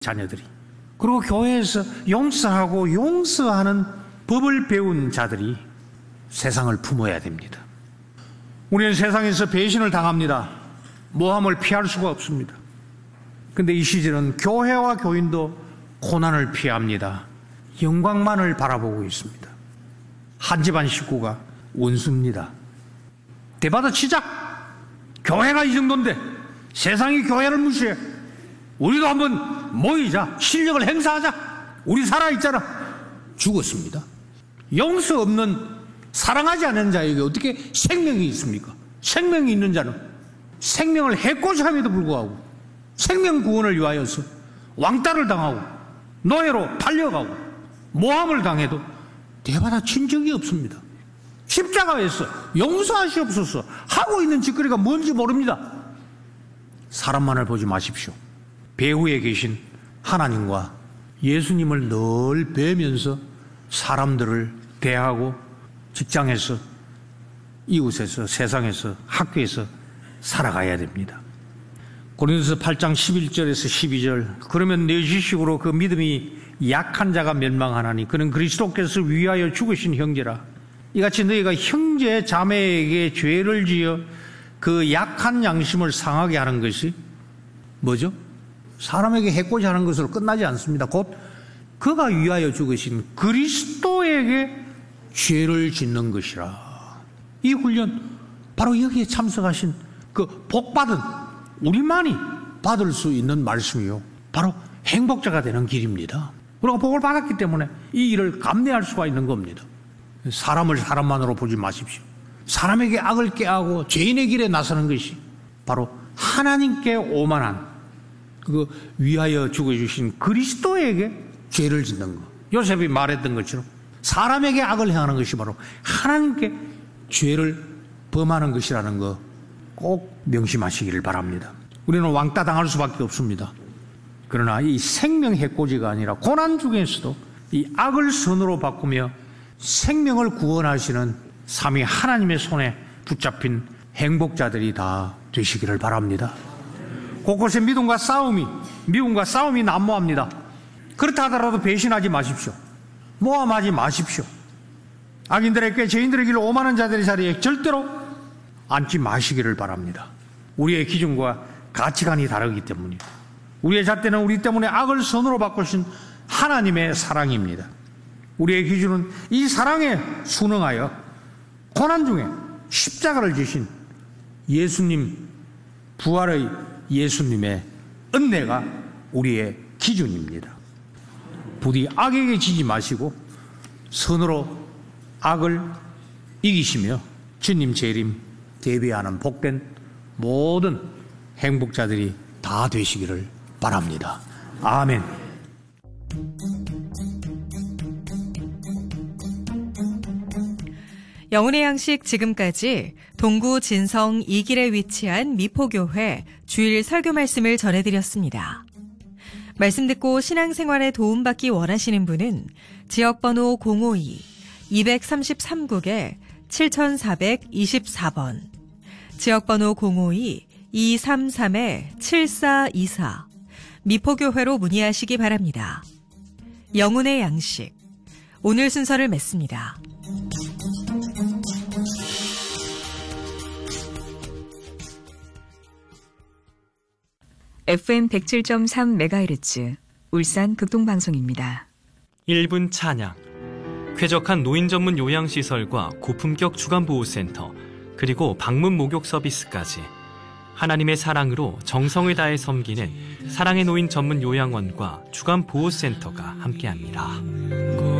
자녀들이, 그리고 교회에서 용서하고 용서하는 법을 배운 자들이 세상을 품어야 됩니다. 우리는 세상에서 배신을 당합니다. 모함을 피할 수가 없습니다. 그런데 이 시절은 교회와 교인도 고난을 피합니다. 영광만을 바라보고 있습니다. 한 집안 식구가 원수입니다. 대받아 치자. 교회가 이 정도인데 세상이 교회를 무시해. 우리도 한번 모이자. 실력을 행사하자. 우리 살아있잖아. 죽었습니다. 용서 없는, 사랑하지 않는 자에게 어떻게 생명이 있습니까? 생명이 있는 자는 생명을 해코지 함에도 불구하고 생명 구원을 위하여서 왕따를 당하고 노예로 팔려가고 모함을 당해도 대받아 친 적이 없습니다. 십자가에서 용서하시옵소서 하고 있는 짓거리가 뭔지 모릅니다. 사람만을 보지 마십시오. 배후에 계신 하나님과 예수님을 늘 뵈면서 사람들을 대하고 직장에서, 이웃에서, 세상에서, 학교에서 살아가야 됩니다. 고린도서 8장 11절에서 12절, 그러면 내 지식으로 그 믿음이 약한 자가 멸망하나니 그는 그리스도께서 위하여 죽으신 형제라. 이같이 너희가 형제 자매에게 죄를 지어 그 약한 양심을 상하게 하는 것이 뭐죠? 사람에게 해코지 하는 것으로 끝나지 않습니다. 곧 그가 위하여 죽으신 그리스도에게 죄를 짓는 것이라. 이 훈련, 바로 여기에 참석하신 그 복받은 우리만이 받을 수 있는 말씀이요, 바로 행복자가 되는 길입니다. 우리가 복을 받았기 때문에 이 일을 감내할 수가 있는 겁니다. 사람을 사람만으로 보지 마십시오. 사람에게 악을 꾀하고 죄인의 길에 나서는 것이 바로 하나님께 오만한, 그 위하여 죽어주신 그리스도에게 죄를 짓는 것. 요셉이 말했던 것처럼 사람에게 악을 행하는 것이 바로 하나님께 죄를 범하는 것이라는 거 꼭 명심하시기를 바랍니다. 우리는 왕따 당할 수밖에 없습니다. 그러나 이 생명 해코지가 아니라 고난 중에서도 이 악을 선으로 바꾸며 생명을 구원하시는 삼위 하나님의 손에 붙잡힌 행복자들이 다 되시기를 바랍니다. 곳곳에 미움과 싸움이 난무합니다. 그렇다 하더라도 배신하지 마십시오. 모함하지 마십시오. 악인들에게, 죄인들의 길로 오만한 자들의 자리에 절대로 앉지 마시기를 바랍니다. 우리의 기준과 가치관이 다르기 때문이에요. 우리의 잣대는 우리 때문에 악을 선으로 바꾸신 하나님의 사랑입니다. 우리의 기준은 이 사랑에 순응하여 고난 중에 십자가를 지신 예수님, 부활의 예수님의 은혜가 우리의 기준입니다. 부디 악에게 지지 마시고 선으로 악을 이기시며 주님 재림 대비하는 복된 모든 행복자들이 다 되시기를 바랍니다. 아멘. 영혼의 양식, 지금까지 동구 진성 2길에 위치한 미포교회 주일 설교 말씀을 전해드렸습니다. 말씀 듣고 신앙생활에 도움받기 원하시는 분은 지역번호 052-233국에 7424번, 지역번호 052-233-7424 미포교회로 문의하시기 바랍니다. 영혼의 양식, 오늘 순서를 맺습니다. FM 107.3MHz 울산 극동방송입니다. 1분 찬양. 쾌적한 노인 전문 요양시설과 고품격 주간보호센터, 그리고 방문 목욕 서비스까지 하나님의 사랑으로 정성을 다해 섬기는 사랑의 노인 전문 요양원과 주간보호센터가 함께합니다.